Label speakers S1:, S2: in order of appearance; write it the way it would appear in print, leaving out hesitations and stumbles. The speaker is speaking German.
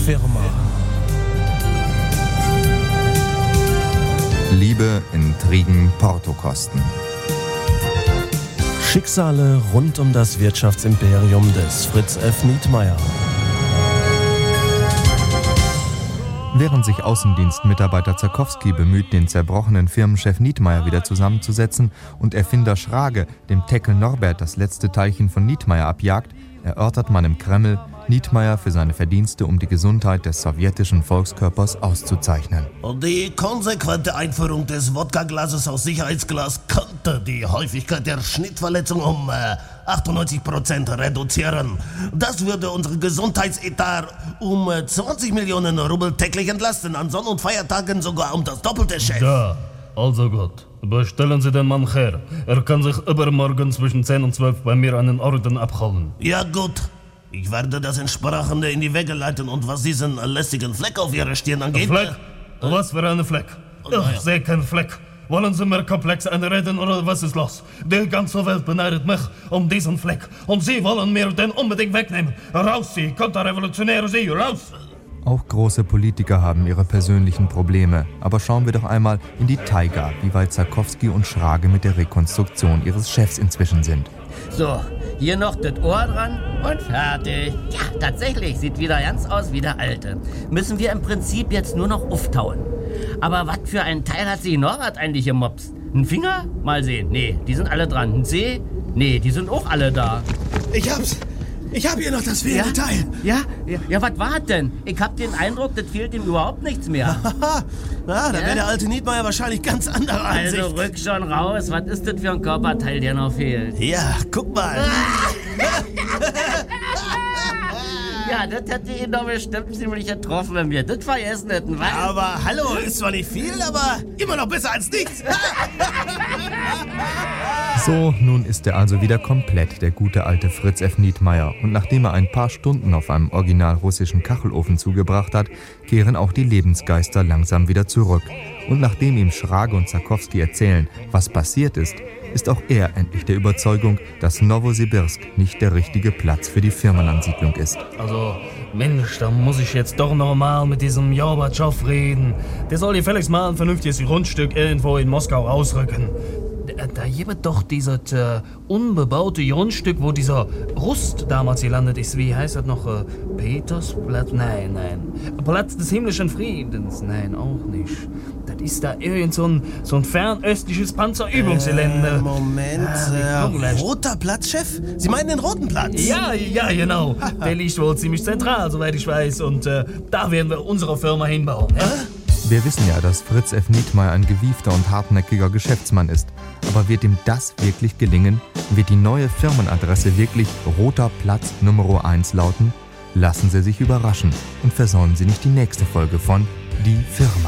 S1: Firma.
S2: Liebe, Intrigen, Portokosten.
S1: Schicksale rund um das Wirtschaftsimperium des Fritz F. Nietmeyer.
S2: Während sich Außendienstmitarbeiter Zarkowski bemüht, den zerbrochenen Firmenchef Nietmeyer wieder zusammenzusetzen und Erfinder Schrage dem Teckel Norbert das letzte Teilchen von Nietmeyer abjagt, erörtert man im Kreml, Nietmeyer für seine Verdienste um die Gesundheit des sowjetischen Volkskörpers auszuzeichnen.
S3: Und die konsequente Einführung des Wodka-Glases aus Sicherheitsglas könnte die Häufigkeit der Schnittverletzung um 98% reduzieren. Das würde unsere Gesundheitsetat um 20 Millionen Rubel täglich entlasten, an Sonn- und Feiertagen sogar um das Doppelte, Chef.
S4: Ja, also gut. Bestellen Sie den Mann her. Er kann sich übermorgen zwischen 10 und 12 bei mir einen Orden abholen.
S3: Ja gut. Ich werde das Entsprechende in die Wege leiten und was diesen lästigen Fleck auf Ihrer Stirn angeht...
S4: Fleck? Was für eine Fleck? Ich sehe keinen Fleck. Wollen Sie mir komplex einreden oder was ist los? Die ganze Welt beneidet mich um diesen Fleck. Und Sie wollen mir den unbedingt wegnehmen. Raus Sie, konterrevolutionäre Sie, raus!
S2: Auch große Politiker haben ihre persönlichen Probleme. Aber schauen wir doch einmal in die Taiga, wie weit Zarkowski und Schrage mit der Rekonstruktion ihres Chefs inzwischen sind.
S5: So, hier noch das Ohr dran und fertig. Ja, tatsächlich, sieht wieder ganz aus wie der Alte. Müssen wir im Prinzip jetzt nur noch auftauen. Aber was für ein Teil hat sich Norbert eigentlich gemopst? Ein Finger? Mal sehen. Nee, die sind alle dran. Ein Zeh? Nee, die sind auch alle da.
S3: Ich hab hier noch das fehlende Teil.
S5: Ja, was war denn? Ich hab den Eindruck, das fehlt ihm überhaupt nichts mehr.
S3: Da wäre der alte Nietmeyer wahrscheinlich ganz anderer Ansicht.
S5: Also rück schon raus. Was ist das für ein Körperteil, der noch fehlt?
S3: Ja, guck mal.
S5: Ja, das hätte ihn doch bestimmt ziemlich getroffen, wenn wir das vergessen hätten, was?
S3: Aber hallo, ist zwar nicht viel, aber immer noch besser als nichts.
S2: So, nun ist er also wieder komplett, der gute alte Fritz F. Nietmeyer. Und nachdem er ein paar Stunden auf einem original russischen Kachelofen zugebracht hat, kehren auch die Lebensgeister langsam wieder zurück. Und nachdem ihm Schrage und Zarkowski erzählen, was passiert ist auch er endlich der Überzeugung, dass Nowosibirsk nicht der richtige Platz für die Firmenansiedlung ist.
S4: Also, Mensch, da muss ich jetzt doch noch mal mit diesem Gorbatschow reden. Der soll gefälligst mal ein vernünftiges Grundstück irgendwo in Moskau ausrücken. Da gibt doch dieses unbebaute Grundstück, wo dieser Rust damals gelandet ist. Wie heißt das noch? Petersplatz? Nein. Platz des himmlischen Friedens? Nein, auch nicht. Das ist da irgend so ein fernöstliches Panzerübungsgelände.
S3: Moment, roter Platz, Chef? Sie meinen den roten Platz?
S4: Ja, genau. Der liegt wohl ziemlich zentral, soweit ich weiß. Und da werden wir unsere Firma hinbauen. Ja?
S2: Wir wissen ja, dass Fritz F. Nietmeyer ein gewiefter und hartnäckiger Geschäftsmann ist. Aber wird ihm das wirklich gelingen? Wird die neue Firmenadresse wirklich Roter Platz Nummer 1 lauten? Lassen Sie sich überraschen und versäumen Sie nicht die nächste Folge von Die Firma.